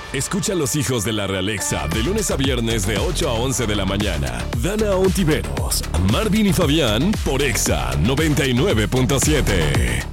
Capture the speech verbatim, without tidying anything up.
Escucha a los hijos de la Realexa de lunes a viernes de ocho a once de la mañana. Dana Ontiveros, Marvin y Fabián por Exa noventa y nueve punto siete.